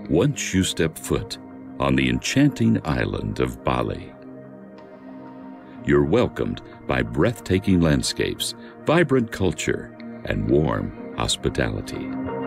once you step foot on the enchanting island of Bali. You're welcomed by breathtaking landscapes, vibrant culture, and warm hospitality.